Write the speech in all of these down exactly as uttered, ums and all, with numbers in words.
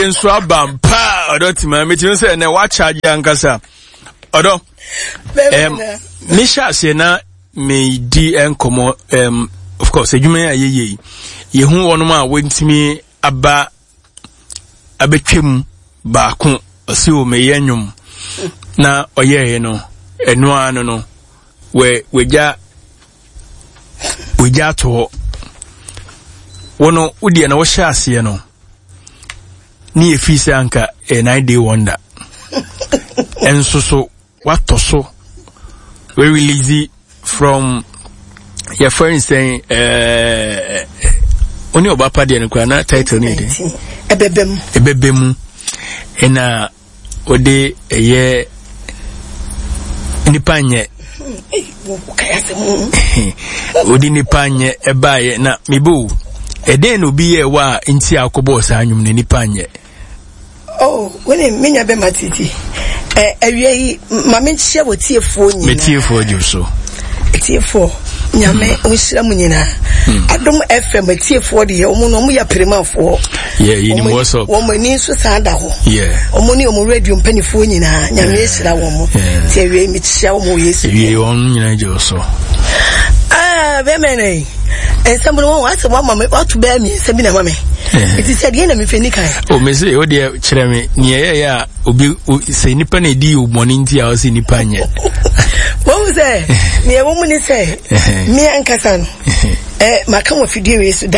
nso abampa odo tima me tin say na wa charge ankasa odo em me sha se na me di enkomo em of course adwuma ya yeye ye hu wono a wentimi aba abetwem ba ko ose o me yanyum na oyeye no enu anu no we weja weja to wono udi na wo sha ase no ni efise anka a nine day wonder enso so what so we release from your friend saying eh oni obapa de nkwa na title ni de ebebem ebebem ena ode eye nipanye odi nipanye ebaye na mibu eden obi ye wa nti akobo sa anwum ne nipanye. Oh, when me nya be matiti eh awie ma me hye wotiefo nyina metiefo juso tiefo nyame onhira mu nyina adom F M tiefo de omo no mo ya primafo yeah you know what's up omo ni so sada ho yeah omo ni omo radio mpanifo nyina nyame hira wo mo ti awie me hye omo yesu awie on nyina juso ah be menei ensemble won wase wa mama watu be mi se bi na mama it is said na me feni kan o me say o de kire me ne ye ya obi se nipa na di oboni nti a o se nipa nye wo say ne wo mu ni say me ankasa no eh maka wo fidie we su da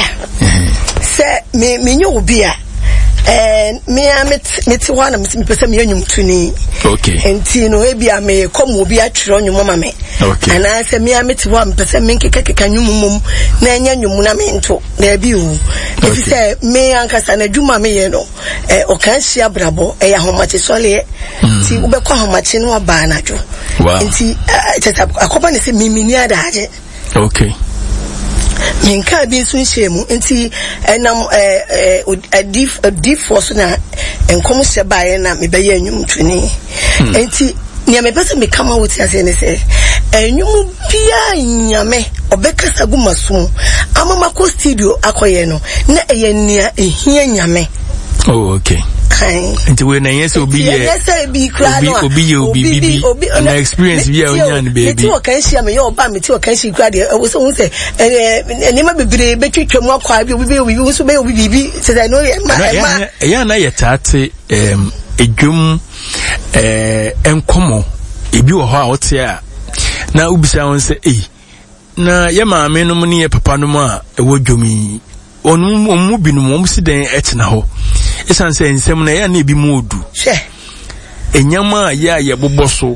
se me me nyo obi a eh me a meti ho na me pese me anyum tuni okay enti no e bia me kom obi a twiro nyum mama me okay ana se me a meti ho me pese me nkeka keka nyum mum na anya nyum na me nto na bi o enti se me ankasa na dwuma me ye no eh o kan hia brabo e ya homache sole ti ube kwa homache no ba na dwo enti tata akoba ne se mimini adaje okay minka bi sun shemu enti enam eh eh dif dif force na enkom se bae na me baye anyum twini enti nia me pese me kama wuti ase ne se anyum bia nyame obekasa gu masum amama ko studio akoye no na eye nia ehia nyame. Oh okay. Nti we na yes obi ye obi obi obi na experience bi onya ne baby ti o kan hia me ye oba me ti o kan hia kra de wo so hu se eh ne ma bebre betwetwam akwa bi obi obi wo so be obi bibi se say no ma ma ya na ye tate em edwum eh enkomo ebi wo ho a wote a na ubisa won se eh na ye maame no mu ne ye papa no mu a ewo dwomi onu mu binu mu si den etna ho esan se nsem na ya na ebi mu odu hwe enyama ya ye boboso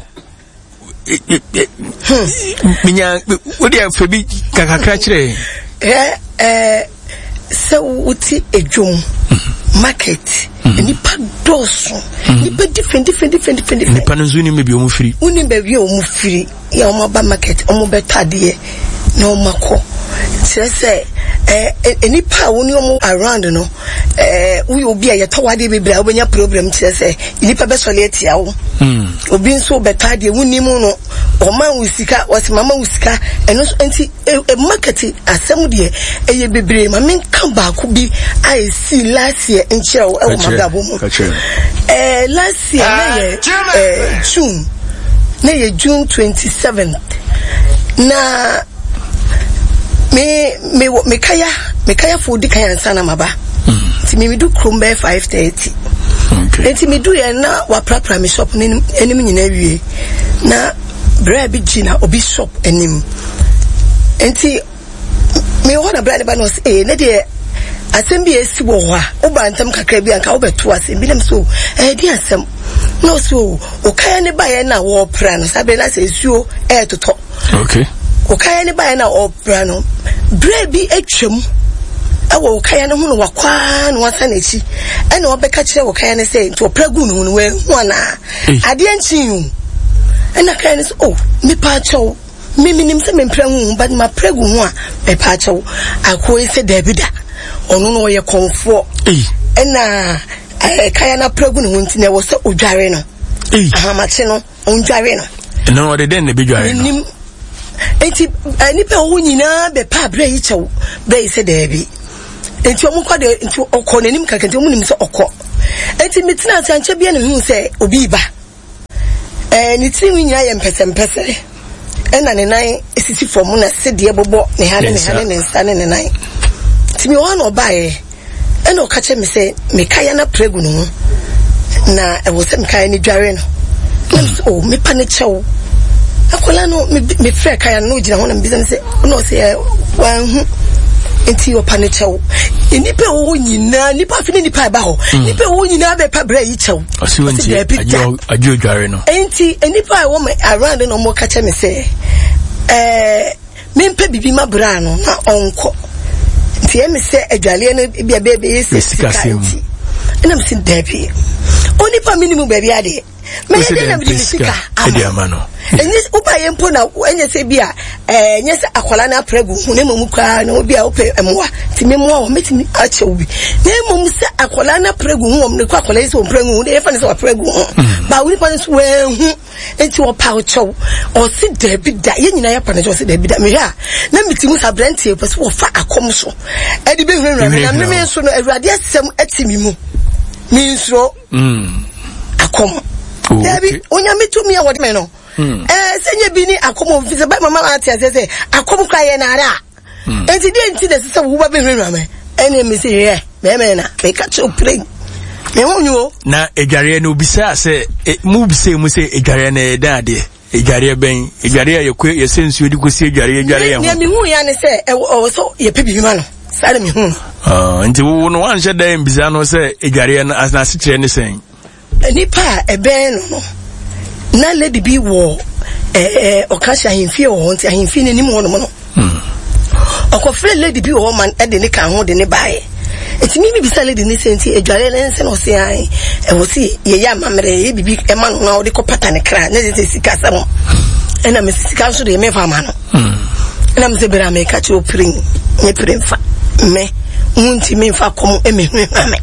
minya odi afabi kakakra kire eh eh se uti ejum market nipa doso nipa different different different different nipa nzu ni mebi omu firi uni bebi omu firi ya omu ba market omu betade na omako se eh nipa woni omu around no eh we obi a yetawade bebra obenya problem se nipa be sole atia wo mm obi nso betade woni mu no oma usika wase mama usika eno enti e market asem de eye bebre ma men kan ba ko bi I see last year in chira e wo magabo mu eh last year na ye eh June na ye June twenty-seventh na me me me kaya me kaya food kaya sana maba ti me do krombe five thirty okay enti me do ye na wa prapra me shop enim nyina wie na bra bi gina obi shop enim enti me wona bra ba no eh na de asem bi esi wo ho a wo ba ntam kakra bi anka wo beto asem bi nem so eh di asem no so o kaya ne ba ye na wo pra no sabe na se suo eh toto okay okaya ne ba na opera no bre bi atwam awo okaya ne hu no wakwa no wasa na chi ene obeka kire okaya ne say to opera gu no no we hu na ade anchin ena kaya ne so oh me pa chaw me minim se me mpra hu but ma pregu hu a me pa chaw akoi se Davida ono no ye konfo ena kaya na pregu no nti na wo se odware no aha mache no ondware no no de den ne be dware no enti nipa wo nyina be pa bra yi chew bra yi se da bi enti omu kwa de enti okọ nanim kaka enti omu nim se okọ enti metina sanche bia ne hu se obi ba eh ni ti winya ye mpese mpese ena ne nan esisi fom na sede bobo ne ha ne ha ne nsa ne ne nan ti mi wa no ba e ena o ka che me se me kaya na pregu no na e wo se me kaya ni dware no oh me pa ne chew akola no me frɛ kaya no gina ho na me se no se wa hu enti o pa ne chew nipa wo nyina nipa fini nipa ba ho nipa wo nyina be pa bra yi chew o si wonti ajo ajo dware no enti nipa wo me around no mo ka che me se eh me mpa bibi ma bra no na onko nti e me se adwale no bia bebe yesi sikasem ena me sin dabi oni pa minimum baby ade me dey na bi sika ade amano enye uba yempo na enye se bia eh enye se akwala na pregu hu ne mamu kwa na obi a ope emwa ti me mo a metimi ache obi na mamu se akwala na pregu hu omne kwa akwala se pregu hu dey fa ne se pregu hu ba uri pa ne so hu enti wo pa o chow o si dabi da ye nyina ya pa ne so si dabi da me ya na mitimu sa brante pe so wo fa akom so edi be hwenra na me me so no awurade asem atimi mu minso mm akom dabi onya metumi ya wode me no eh senye bi ni akom fi se ba mama ati ase se akom kwa ye na ara enti de enti de se wo ba be hwenra me ene me se ye me me na me ka cho pray me wonyo na edware no bisa se mu bisa mu se edware na e da de edware ben edware ye kwe ye sensuo di kosi edware edware ye ho ne me hu ya ne se o so ye pe bi ma no sare me hu ah nti wo no wan sheda em bisa no se edware na asna se kire ne sen nipa ebe no na lady bi wo eh eh okasha himfie wo nti himfie ne nim ho no no mm okofre lady bi wo man e de ne kan ho de ne bae eti mi bi sale de ne senti edware ne nse no se ai e wo si ye ya mamre ye bibi e ma no na wo de ko pata ne kra ne se sika sam e na me sika so de me fa ma no mm e na me se bera me ka chi oprin ne prin fa me unti me fa kom e me hwe me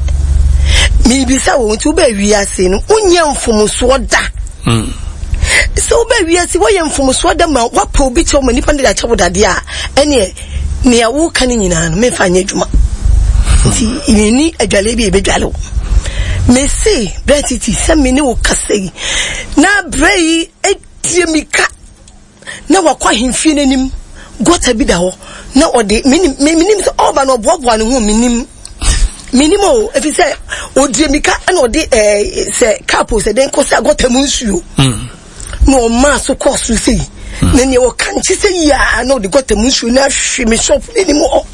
mi bi sa wo nti wo ba wi ase no unya mfomuso da mm so ba wi ase wo ye mfomuso da ma wa pa obi che o mani pa da che bodade a ene ne ya wo kan nyina no me fa nya dwuma nti ni adwale bi e bedwale me se bretiti se me ne wo kasei na brei etie mika na wakwa himfie nanim gota bi da ho na ode minim minim se oba no boboa ne ho minim minimo if you say odie mika na ode eh se capo se den ko se gota mu nsuo mm no ma so course sei na ne wo kanchi se ya na ode gota mu nsuo na hwe me shop ne ni mo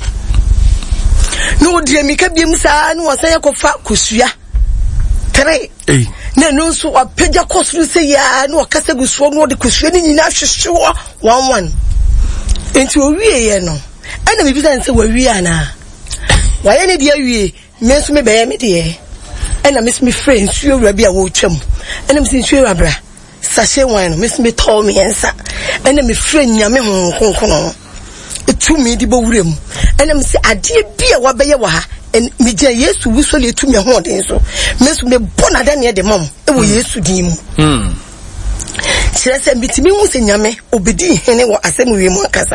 no odie mika bi mu sa na wo san yakofa kusua tre eh na no so apeja course sei ya na wo kasa gusuo no ode kusua ni nyina hwehwe one one enti owie ye no ana me bi san se wawie ana waye ne dia wie me so me be me de ana me me friend suo wura bi a wo twam ana me sin suo wura bra sachet wine me me tell me ensa ana me friend nyame ho konkono etu me di bo wura mu ana me se ade bi a wa beye wa ha me je Yesu wuso le etu me ho den so me so me bona da ne de mam e wo Yesu din mu mm sese bitimi hu se nyame obedi hene wo asem wi mu akasa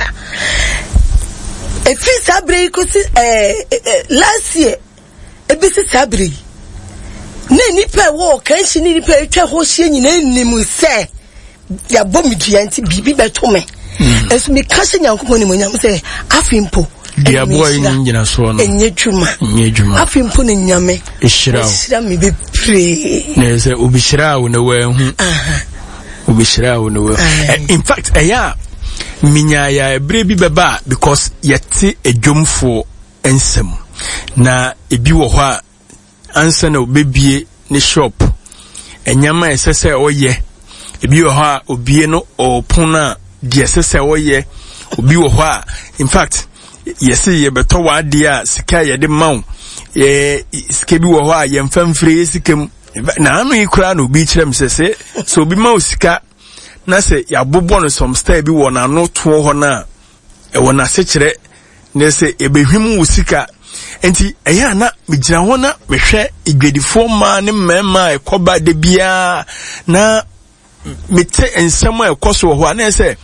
e fi sabre ko si eh last year e bi si sabre na nipa wo kan shi ni nipa etwa ho hie nyina nim se ya bomidua nti bibi beto me esu me kase nyankopon ni monyam se afimpo dia boy ni nyina so no enye dwuma enye dwuma afimpo ni nyame ehirawo ehira me be pray na se obihirawo na wa hu aha obihirawo na wa in fact eya minya ya ebre bi beba because yete edwomfo ensem na ebi wo ho a ansa na obebie ne shop enyama esese oye ebi wo ho a obie no opona de esese oye obi wo ho a in fact yesi ye beto wa de a sika ye de maw ye sika bi wo ho a ye mfamfre sikem na anu ikura na obi kirem sese so obi maw sika na se ya bobo no some style bi wo na no to ho na e wo na se kire na se ebehwim wo sika enti eya na mejira ho na mehwe igwedifo ma ne mema ekoba de bia na mete ensem a ekoso ho na se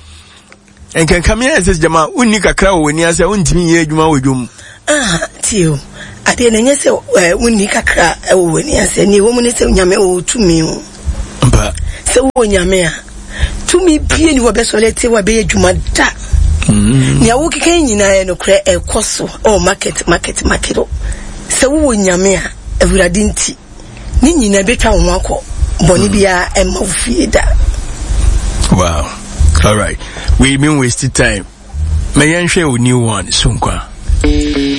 enkenka me ese jama uni kakra wo ni ase untimi ye adwuma wo dwom ah tio ade na nye se woni kakra e wo wani ase ni wo mu ne se nyame o tumi o ba se wo nyame a tumi pie ni wo be so lete wa be adwuma da mm nya wo keke nyina e no kra e koso o market market market se wo nyame a awurade nti ni nyina betwa wo akọ boni bia e ma fie da. Wow. All right. We been wasting time. May I share a new one soon.